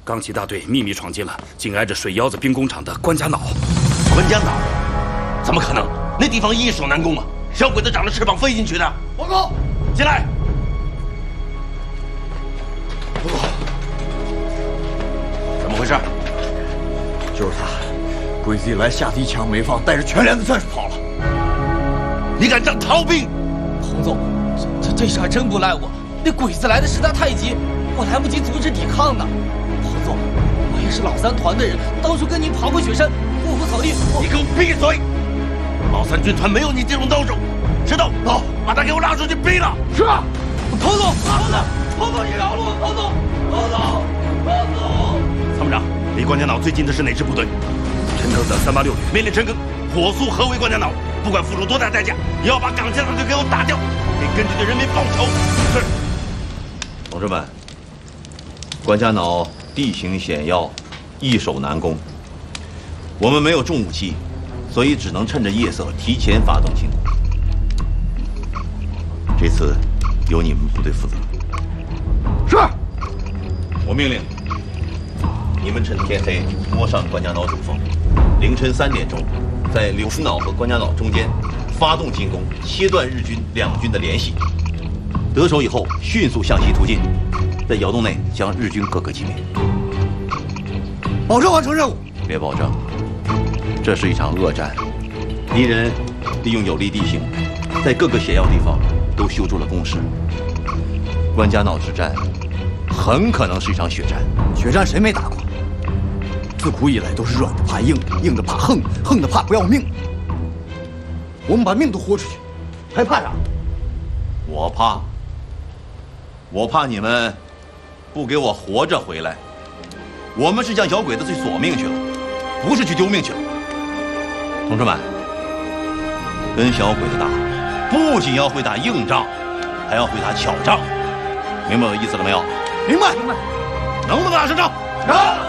钢骑大队秘密闯进了紧挨着水腰子兵工厂的关家脑。 关家脑？怎么可能？那地方易守难攻啊！小鬼子长着翅膀飞进去的。 报告， 进来。 报告， 怎么回事？ 就是他，鬼子一来吓得一枪没放，带着全连的战士跑了。 你敢当逃兵？ 彭总，这事还真不赖我。那鬼子来的实在太急，我来不及阻止抵抗呢。彭总，我也是老三团的人，当初跟您爬过雪山，不服草地。 你给我闭嘴！老三军团没有你这种刀手。石头，走，把他给我拉出去毙了。 是啊， 彭总，彭总，你饶了我，彭总，彭总。 参谋长，离关家脑最近的是哪支部队？ 陈赓的386旅。 命令陈赓火速合围关家脑，不管付出多大代价，也要把港前大队给我打掉，给根据的人民报仇。是。 同志们，关家脑地形险要，易守难攻，我们没有重武器，所以只能趁着夜色提前发动进攻。这次由你们部队负责。 是。 我命令你们趁天黑摸上关家脑主峰，凌晨3点钟，在柳树脑和关家脑中间发动进攻，切断日军两军的联系。得手以后，迅速向西突进，在窑洞内将日军各个击灭。 保证完成任务。 别保证，这是一场恶战，敌人利用有利地形，在各个险要地方都修筑了工事。关家脑之战很可能是一场血战。 血战谁没打过？自古以来都是软的怕硬，硬的怕横，横的怕不要命。我们把命都豁出去，还怕啥？ 我怕你们不给我活着回来。我们是向小鬼子去索命去了，不是去丢命去了。同志们，跟小鬼子打，不仅要会打硬仗，还要会打巧仗，明白我的意思了没有？ 明白。 能不能打胜仗？ 能。